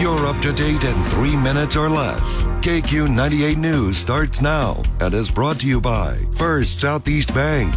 You're up to date in 3 minutes or less. KQ98 News starts now and is brought to you by First Southeast Bank.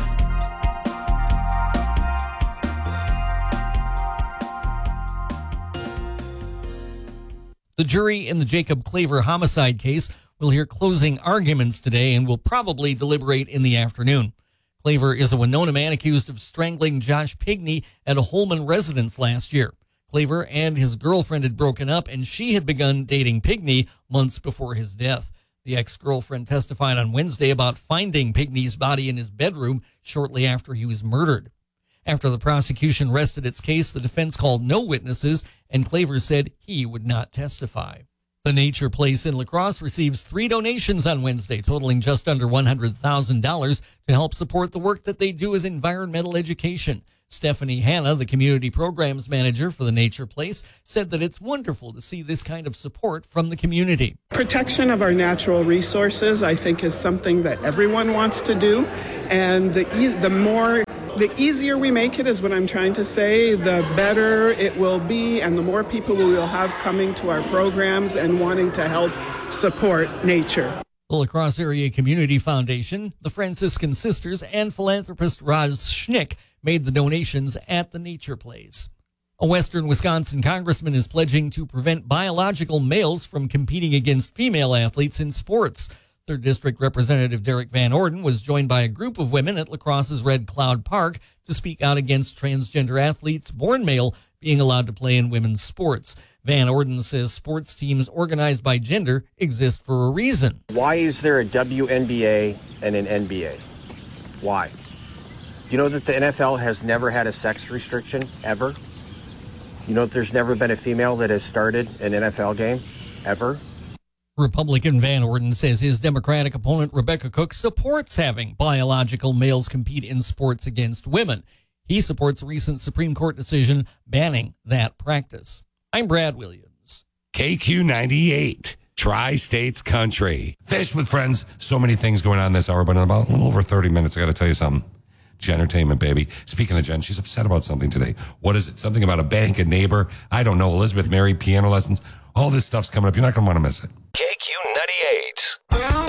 The jury in the Jacob Claver homicide case will hear closing arguments today and will probably deliberate in the afternoon. Claver is a Winona man accused of strangling Josh Pigney at a Holman residence last year. Claver and his girlfriend had broken up, and she had begun dating Pigney months before his death. The ex-girlfriend testified on Wednesday about finding Pigney's body in his bedroom shortly after he was murdered. After the prosecution rested its case, the defense called no witnesses, and Claver said he would not testify. The Nature Place in La Crosse receives 3 donations on Wednesday, totaling just under $100,000 to help support the work that they do with environmental education. Stephanie Hanna, the community programs manager for the Nature Place, said that it's wonderful to see this kind of support from the community. Protection of our natural resources, I think, is something that everyone wants to do. And the easier we make it is what I'm trying to say, the better it will be, and the more people we will have coming to our programs and wanting to help support nature. The La Crosse Area Community Foundation, the Franciscan Sisters, and philanthropist Roz Schnick made the donations at the Nature Place. A Western Wisconsin congressman is pledging to prevent biological males from competing against female athletes in sports. 3rd District Representative Derek Van Orden was joined by a group of women at La Crosse's Red Cloud Park to speak out against transgender athletes born male being allowed to play in women's sports. Van Orden says sports teams organized by gender exist for a reason. Why is there a WNBA and an NBA? Why? You know that the NFL has never had a sex restriction, ever? You know that there's never been a female that has started an NFL game, ever? Republican Van Orden says his Democratic opponent Rebecca Cook supports having biological males compete in sports against women. He supports a recent Supreme Court decision banning that practice. I'm Brad Williams. KQ98, Tri-States Country. Fish with Friends. So many things going on this hour, but in about a little over 30 minutes, I got to tell you something. Gentertainment, baby. Speaking of Jen, she's upset about something today. What is it? Something about a bank, a neighbor? I don't know. Elizabeth Mary, piano lessons. All this stuff's coming up. You're not going to want to miss it.